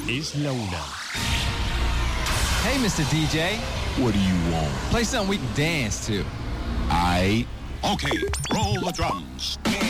es la una. Hey, Mr. DJ. What do you want? Play something we can dance to. Aight. Okay, roll the drums.